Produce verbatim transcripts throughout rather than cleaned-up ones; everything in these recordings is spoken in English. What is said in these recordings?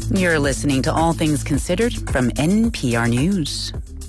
You're listening to All Things Considered from N P R News.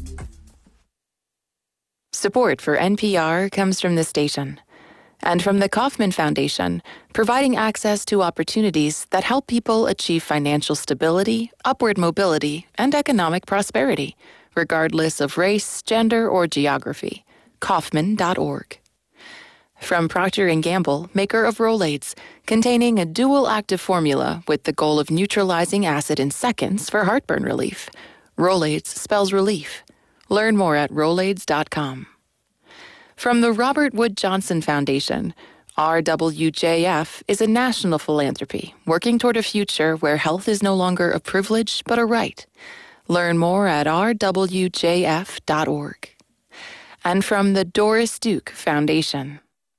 Support for N P R comes from this station and from the Kauffman Foundation, providing access to opportunities that help people achieve financial stability, upward mobility, and economic prosperity, regardless of race, gender, or geography. Kauffman dot org. From Procter and Gamble, maker of Rolaids, containing a dual active formula with the goal of neutralizing acid in seconds for heartburn relief. Rolaids spells relief. Learn more at Rolaids dot com. From the Robert Wood Johnson Foundation, R W J F is a national philanthropy working toward a future where health is no longer a privilege but a right. Learn more at R W J F dot org. And from the Doris Duke Foundation.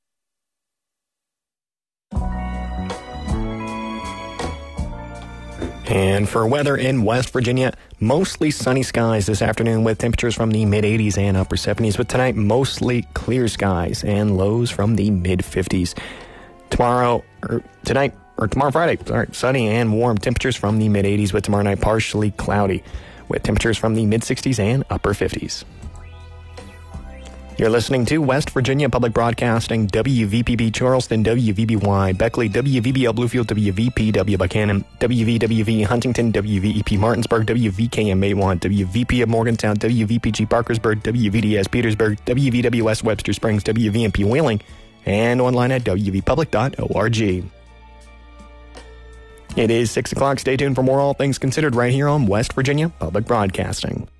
And for weather in West Virginia, mostly sunny skies this afternoon with temperatures from the mid-eighties and upper seventies. But tonight, mostly clear skies and lows from the mid-fifties. Tomorrow, or tonight, or tomorrow Friday, sorry, sunny and warm temperatures from the mid-eighties, with tomorrow night partially cloudy with temperatures from the mid-sixties and upper fifties. You're listening to West Virginia Public Broadcasting, W V P B Charleston, W V B Y Beckley, W V B L Bluefield, W V P W Buchanan, W V W V Huntington, W V E P Martinsburg, W V K M Maywan, W V P of Morgantown, W V P G Parkersburg, W V D S Petersburg, W V W S Webster Springs, W V M P Wheeling, and online at W V public dot org. It is six o'clock. Stay tuned for more All Things Considered right here on West Virginia Public Broadcasting.